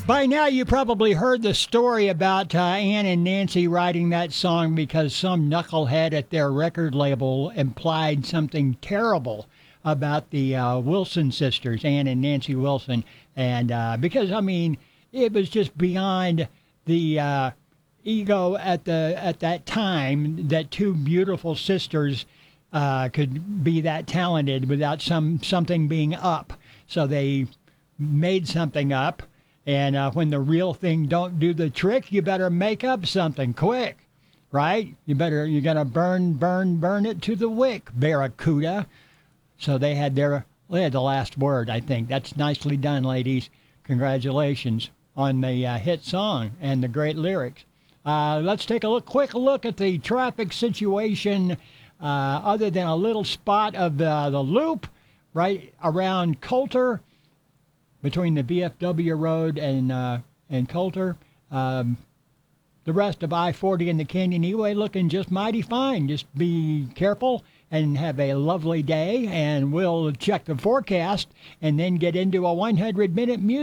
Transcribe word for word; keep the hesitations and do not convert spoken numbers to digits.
By now, you probably heard the story about uh, Ann and Nancy writing that song because some knucklehead at their record label implied something terrible about the uh, Wilson sisters, Ann and Nancy Wilson. And uh, because, I mean, it was just beyond the uh, ego at the at that time that two beautiful sisters uh, could be that talented without some something being up. So they made something up. And uh, when the real thing don't do the trick, you better make up something quick, right? You better, you're going to burn, burn, burn it to the wick, Barracuda. So they had their, they had the last word, I think. That's nicely done, ladies. Congratulations on the uh, hit song and the great lyrics. Uh, let's take a look, quick look at the traffic situation, uh, other than a little spot of the, the loop right around Coulter, between the V F W Road and uh, and Coulter. Um, the rest of I forty and the Canyon E-Way looking just mighty fine. Just be careful and have a lovely day, and we'll check the forecast and then get into a one hundred minute music.